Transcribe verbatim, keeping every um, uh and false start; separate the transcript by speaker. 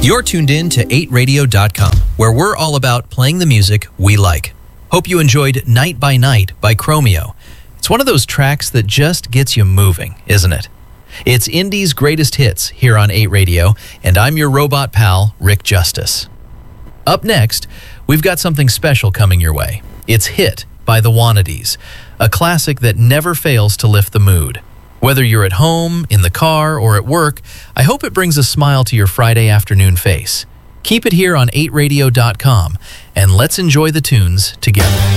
Speaker 1: You're tuned in to eight radio dot com, where we're all about playing the music we like. Hope you enjoyed Night by Night by Chromeo. It's one of those tracks that just gets you moving, isn't it? It's Indie's greatest hits here on eight Radio, and I'm your robot pal, Rick Justice. Up next, we've got something special coming your way. It's Hit by the Wannadies, a classic that never fails to lift the mood. Whether you're at home, in the car, or at work, I hope it brings a smile to your Friday afternoon face. Keep it here on eight radio dot com, and let's enjoy the tunes together.